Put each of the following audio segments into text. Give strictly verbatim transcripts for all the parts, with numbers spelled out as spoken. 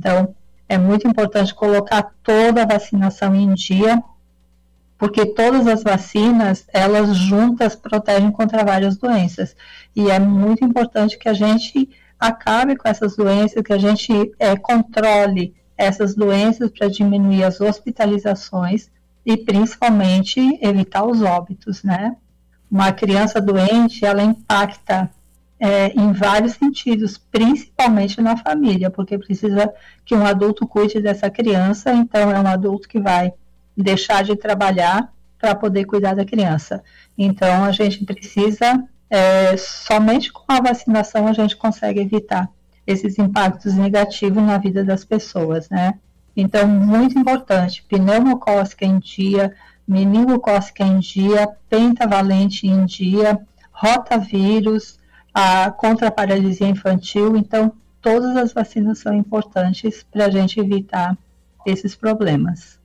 Então, é muito importante colocar toda a vacinação em dia, porque todas as vacinas, elas juntas protegem contra várias doenças. E é muito importante que a gente acabe com essas doenças, que a gente é, controle essas doenças para diminuir as hospitalizações e, principalmente, evitar os óbitos, né? Uma criança doente, ela impacta é, em vários sentidos, principalmente na família, porque precisa que um adulto cuide dessa criança, então é um adulto que vai deixar de trabalhar para poder cuidar da criança. Então, a gente precisa, é, somente com a vacinação, a gente consegue evitar esses impactos negativos na vida das pessoas, né? Então, muito importante, pneumocócica em dia, meningocócica em dia, pentavalente em dia, rotavírus, a contra a paralisia infantil. Então, todas as vacinas são importantes para a gente evitar esses problemas.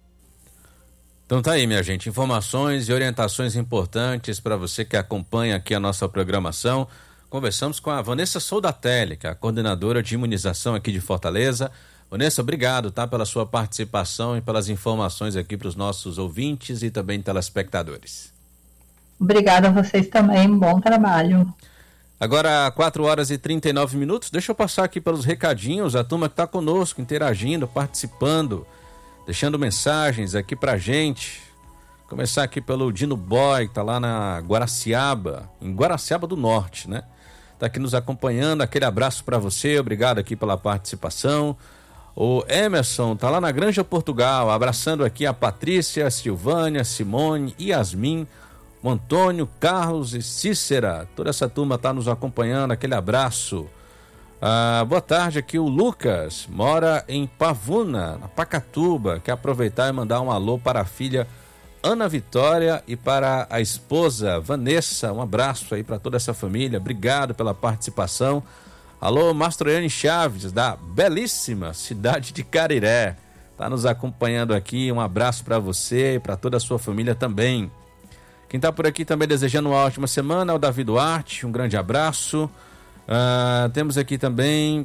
Então tá aí, minha gente, informações e orientações importantes para você que acompanha aqui a nossa programação. Conversamos com a Vanessa Soldatelli, que é a coordenadora de imunização aqui de Fortaleza. Vanessa, obrigado, tá, pela sua participação e pelas informações aqui para os nossos ouvintes e também telespectadores. Obrigada a vocês também, bom trabalho. Agora, quatro horas e trinta e nove minutos, deixa eu passar aqui pelos recadinhos, a turma que está conosco, interagindo, participando, deixando mensagens aqui pra gente. Começar aqui pelo Dino Boy, que tá lá na Guaraciaba, em Guaraciaba do Norte, né? Tá aqui nos acompanhando, aquele abraço para você, obrigado aqui pela participação. O Emerson tá lá na Granja Portugal, abraçando aqui a Patrícia, a Silvânia, Simone, Yasmin, o Antônio, Carlos e Cícera. Toda essa turma tá nos acompanhando, aquele abraço. Ah, boa tarde, aqui o Lucas, mora em Pavuna, na Pacatuba. Quer aproveitar e mandar um alô para a filha Ana Vitória e para a esposa Vanessa. Um abraço aí para toda essa família, obrigado pela participação. Alô, Mastroiane Chaves, da belíssima cidade de Cariré, tá nos acompanhando aqui, um abraço para você e para toda a sua família também. Quem tá por aqui também desejando uma ótima semana é o Davi Duarte, um grande abraço. Uh, temos aqui também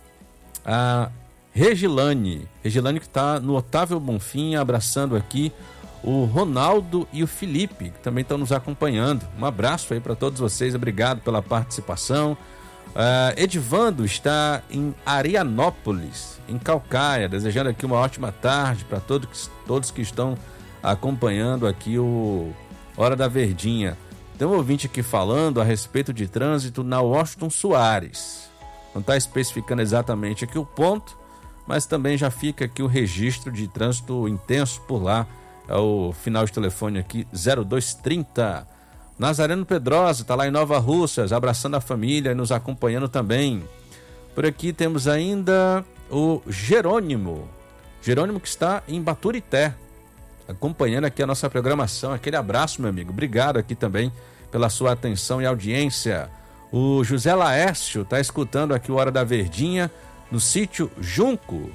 a Regilane, Regilane que está no Otávio Bonfim, abraçando aqui o Ronaldo e o Felipe, que também estão nos acompanhando. Um abraço aí para todos vocês, obrigado pela participação. Uh, Edivando está em Arianópolis, em Calcaia, desejando aqui uma ótima tarde para todos, todos que estão acompanhando aqui o Hora da Verdinha. Tem um ouvinte aqui falando a respeito de trânsito na Washington Soares. Não está especificando exatamente aqui o ponto, mas também já fica aqui o registro de trânsito intenso por lá. É o final de telefone aqui, zero dois trinta. Nazareno Pedrosa está lá em Nova Russas, abraçando a família e nos acompanhando também. Por aqui temos ainda o Jerônimo. Jerônimo que está em Baturité, acompanhando aqui a nossa programação. Aquele abraço, meu amigo. Obrigado aqui também pela sua atenção e audiência. O José Laércio está escutando aqui o Hora da Verdinha no sítio Junco,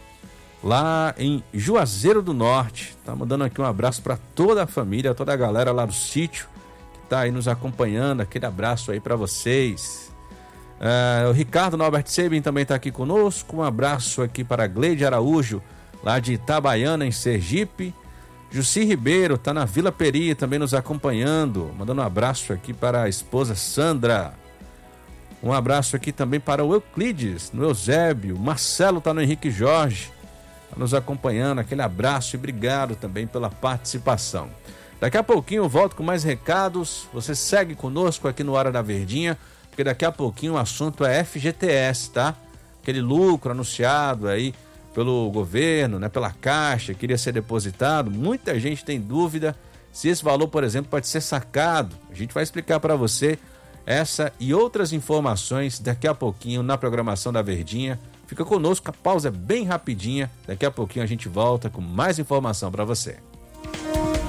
lá em Juazeiro do Norte. Tá mandando aqui um abraço para toda a família, toda a galera lá do sítio que tá aí nos acompanhando. Aquele abraço aí para vocês. Uh, o Ricardo Norbert Sebin também está aqui conosco. Um abraço aqui para a Gleide Araújo, lá de Itabaiana, em Sergipe. Jussi Ribeiro está na Vila Peri também nos acompanhando, mandando um abraço aqui para a esposa Sandra. Um abraço aqui também para o Euclides, no Eusébio. Marcelo está no Henrique Jorge, tá nos acompanhando. Aquele abraço e obrigado também pela participação. Daqui a pouquinho eu volto com mais recados. Você segue conosco aqui no Hora da Verdinha, porque daqui a pouquinho o assunto é F G T S, tá? Aquele lucro anunciado aí pelo governo, né, pela Caixa, queria ser depositado. Muita gente tem dúvida se esse valor, por exemplo, pode ser sacado. A gente vai explicar para você essa e outras informações daqui a pouquinho na programação da Verdinha. Fica conosco, a pausa é bem rapidinha. Daqui a pouquinho a gente volta com mais informação para você.